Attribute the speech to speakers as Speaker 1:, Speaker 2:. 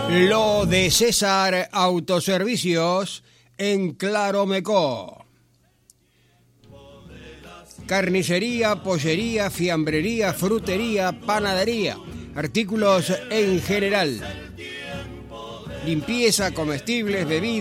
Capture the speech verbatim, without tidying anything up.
Speaker 1: Lo de César Autoservicios en Claromecó. Carnicería, pollería, fiambrería, frutería, panadería, artículos en general, limpieza, comestibles, bebidas.